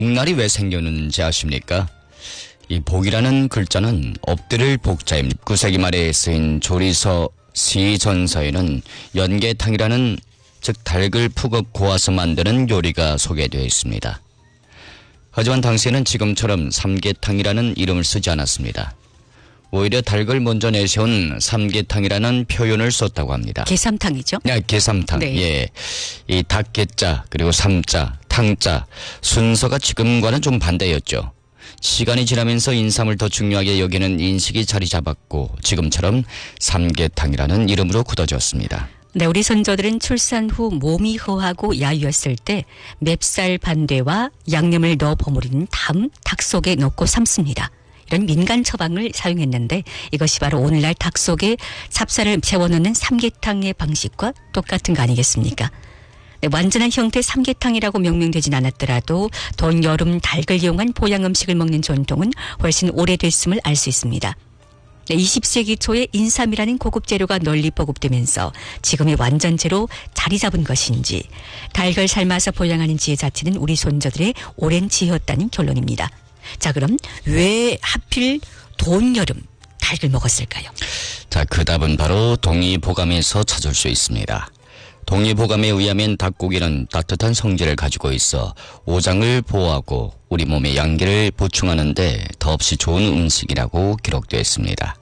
복날이 왜 생겼는지 아십니까? 이 복이라는 글자는 엎드릴 복자입니다. 19세기 말에 쓰인 조리서 시전서에는 연계탕이라는 즉 닭을 푹 고아서 만드는 요리가 소개되어 있습니다. 하지만 당시에는 지금처럼 삼계탕이라는 이름을 쓰지 않았습니다. 오히려 닭을 먼저 내세운 삼계탕이라는 표현을 썼다고 합니다. 개삼탕이죠? 네, 개삼탕. 네. 예. 이 닭개자 그리고 삼자, 탕자 순서가 지금과는 좀 반대였죠. 시간이 지나면서 인삼을 더 중요하게 여기는 인식이 자리 잡았고 지금처럼 삼계탕이라는 이름으로 굳어졌습니다. 네, 우리 선조들은 출산 후 몸이 허하고 야유였을 때 맵쌀 반대와 양념을 넣어 버무린 다음 닭 속에 넣고 삶습니다. 이런 민간 처방을 사용했는데 이것이 바로 오늘날 닭 속에 찹쌀을 채워넣는 삼계탕의 방식과 똑같은 거 아니겠습니까? 네, 완전한 형태의 삼계탕이라고 명명되진 않았더라도 돈 여름 닭을 이용한 보양 음식을 먹는 전통은 훨씬 오래됐음을 알 수 있습니다. 20세기 초에 인삼이라는 고급 재료가 널리 보급되면서 지금의 완전체로 자리 잡은 것인지 닭을 삶아서 보양하는 지혜 자체는 우리 손자들의 오랜 지혜였다는 결론입니다. 자, 그럼 왜 하필 돈 여름 닭을 먹었을까요? 자, 그 답은 바로 동의보감에서 찾을 수 있습니다. 동의보감에 의하면 닭고기는 따뜻한 성질을 가지고 있어 오장을 보호하고 우리 몸의 양기를 보충하는 데 더없이 좋은 음식이라고 기록되어 있습니다.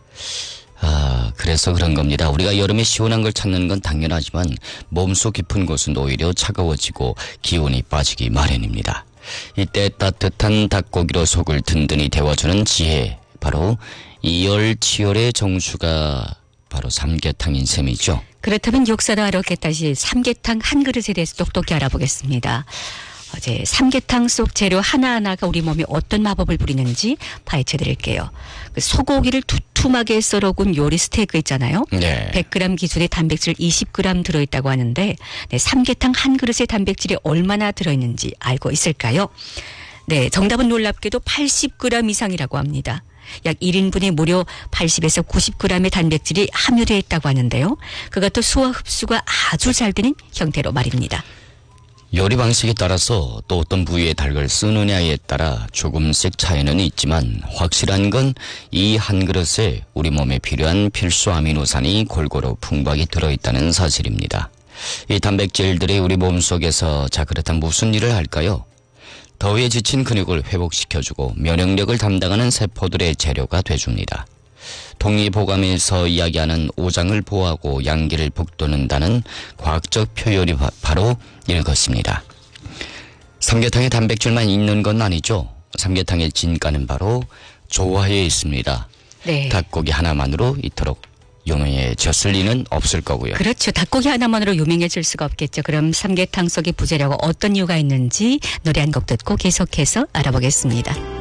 그래서 그런 겁니다. 우리가 여름에 시원한 걸 찾는 건 당연하지만 몸속 깊은 곳은 오히려 차가워지고 기운이 빠지기 마련입니다. 이때 따뜻한 닭고기로 속을 든든히 데워주는 지혜, 바로 이열치열의 정수가 바로 삼계탕인 셈이죠. 그렇다면 역사를 알았겠다시 삼계탕 한 그릇에 대해서 똑똑히 알아보겠습니다. 어제 삼계탕 속 재료 하나하나가 우리 몸에 어떤 마법을 부리는지 파헤쳐 드릴게요. 그 소고기를 두툼하게 썰어군 요리 스테이크 있잖아요. 네. 100g 기준의 단백질 20g 들어있다고 하는데 네, 삼계탕 한 그릇에 단백질이 얼마나 들어있는지 알고 있을까요? 네, 정답은 놀랍게도 80g 이상이라고 합니다. 약 1인분에 무려 80에서 90g의 단백질이 함유되어 있다고 하는데요. 그것도 소화 흡수가 아주 잘 되는 형태로 말입니다. 요리 방식에 따라서 또 어떤 부위의 닭을 쓰느냐에 따라 조금씩 차이는 있지만 확실한 건 이 한 그릇에 우리 몸에 필요한 필수 아미노산이 골고루 풍부하게 들어있다는 사실입니다. 이 단백질들이 우리 몸속에서 자 그렇다면 무슨 일을 할까요? 더위에 지친 근육을 회복시켜주고 면역력을 담당하는 세포들의 재료가 돼줍니다. 동의보감에서 이야기하는 오장을 보호하고 양기를 북돋는다는 과학적 표현이 바로 이것입니다. 삼계탕에 단백질만 있는 건 아니죠. 삼계탕의 진가는 바로 조화에 있습니다. 네. 닭고기 하나만으로 이토록 유명해졌을 리는 없을 거고요. 그렇죠. 닭고기 하나만으로 유명해질 수가 없겠죠. 그럼 삼계탕 속의 부재료가 어떤 이유가 있는지 노래 한 곡 듣고 계속해서 알아보겠습니다.